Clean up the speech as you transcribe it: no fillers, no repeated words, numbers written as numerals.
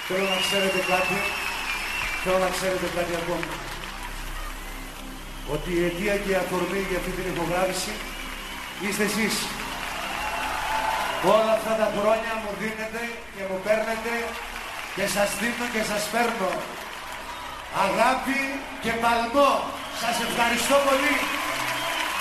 Θέλω να ξέρετε κάτι ακόμη. Ότι η αιτία και η αφορμή για αυτή την ηχογράφηση είστε εσείς. Όλα αυτά τα χρόνια μου δίνετε και μου παίρνετε και σας δίνω και σας παίρνω αγάπη και παλμό. Σας ευχαριστώ πολύ.